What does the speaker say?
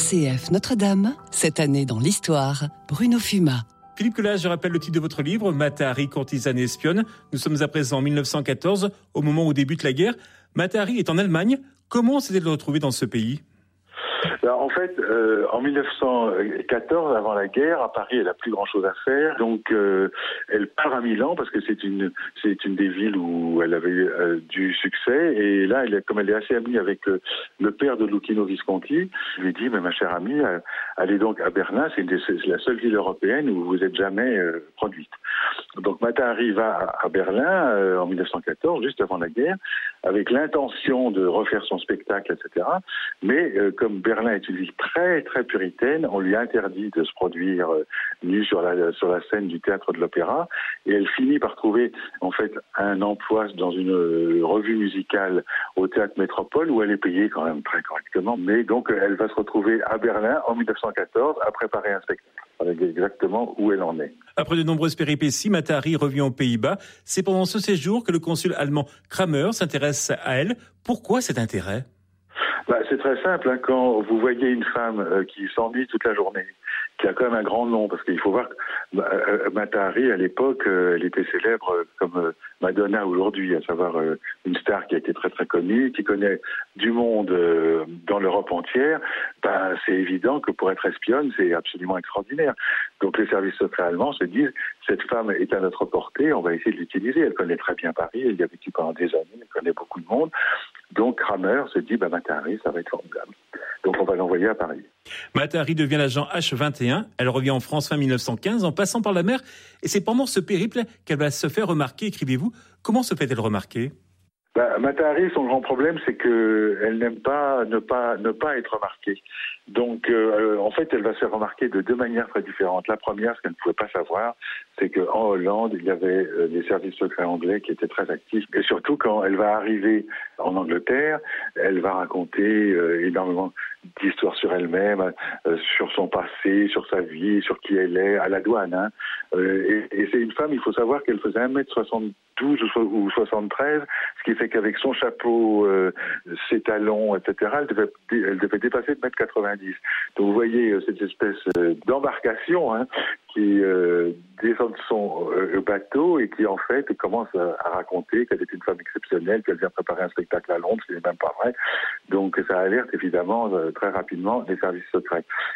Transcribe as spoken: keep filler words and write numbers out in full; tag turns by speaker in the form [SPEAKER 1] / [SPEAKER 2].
[SPEAKER 1] C F Notre-Dame, cette année dans l'histoire, Bruno Fuma.
[SPEAKER 2] Philippe Colas, je rappelle le titre de votre livre, Mata Hari, courtisane et espionne. Nous sommes à présent en mille neuf cent quatorze, au moment où débute la guerre. Mata Hari est en Allemagne. Comment s'est-elle retrouvée dans ce pays ?
[SPEAKER 3] Alors, en fait, euh, en mille neuf cent quatorze, avant la guerre, à Paris, elle n'a plus grand-chose à faire. Donc, euh, elle part à Milan parce que c'est une c'est une des villes où elle avait euh, du succès. Et là, elle est, comme elle est assez amie avec euh, le père de Lucchino Visconti, je lui dis, mais ma chère amie, euh, allez donc à Berlin. C'est, une des, c'est la seule ville européenne où vous n'êtes jamais euh, produite. Donc, Mata Hari va à, à Berlin euh, en mille neuf cent quatorze, juste avant la guerre, avec l'intention de refaire son spectacle, et cetera. Mais euh, comme Berlin est une ville très très puritaine, on lui a interdit de se produire euh, nue sur la sur la scène du théâtre de l'opéra, et elle finit par trouver en fait un emploi dans une euh, revue musicale au théâtre Métropole où elle est payée quand même très correctement. Mais donc elle va se retrouver à Berlin en mille neuf cent quatorze à préparer un spectacle, avec exactement où elle en est.
[SPEAKER 2] Après de nombreuses péripéties, Mata Hari revient aux Pays-Bas. C'est pendant ce séjour que le consul allemand Kramer s'intéresse à elle. Pourquoi cet intérêt ?
[SPEAKER 3] Bah, c'est très simple, hein, quand vous voyez une femme euh, qui s'ennuie toute la journée, qui a quand même un grand nom, parce qu'il faut voir que euh, Mata Hari, à l'époque, euh, elle était célèbre euh, comme euh, Madonna aujourd'hui, à savoir euh, une star qui a été très très connue, qui connaît du monde euh, dans l'Europe entière. Ben, c'est évident que pour être espionne, c'est absolument extraordinaire. Donc les services secrets allemands se disent, cette femme est à notre portée, on va essayer de l'utiliser. Elle connaît très bien Paris, elle y a vécu pendant des années, elle connaît beaucoup de monde. Donc Kramer se dit, bah, Mata Hari, ça va être formidable. Donc on va l'envoyer à Paris.
[SPEAKER 2] Mata Hari devient l'agent H vingt et un. Elle revient en France fin mille neuf cent quinze en passant par la mer. Et c'est pendant ce périple qu'elle va se faire remarquer, écrivez-vous. Comment se fait-elle remarquer ?
[SPEAKER 3] Bah, Mata Hari, son grand problème, c'est que elle n'aime pas ne pas ne pas être remarquée. Donc, euh, en fait, elle va se faire remarquer de deux manières très différentes. La première, ce qu'elle ne pouvait pas savoir, c'est qu'en Hollande, il y avait euh, des services secrets anglais qui étaient très actifs. Et surtout, quand elle va arriver en Angleterre, elle va raconter euh, énormément d'histoires sur elle-même, euh, sur son passé, sur sa vie, sur qui elle est, à la douane. Hein. Euh, et, et c'est une femme, il faut savoir qu'elle faisait un mètre soixante-douze ou soixante-treize, ce qui fait qu'avec son chapeau, euh, ses talons, et cetera, elle devait, elle devait dépasser de un mètre quatre-vingt-dix. Donc vous voyez euh, cette espèce euh, d'embarcation hein, qui euh, descend de son euh, bateau et qui en fait commence à, à raconter qu'elle est une femme exceptionnelle, qu'elle vient préparer un spectacle à Londres, ce qui n'est même pas vrai. Donc ça alerte évidemment euh, très rapidement les services secrets.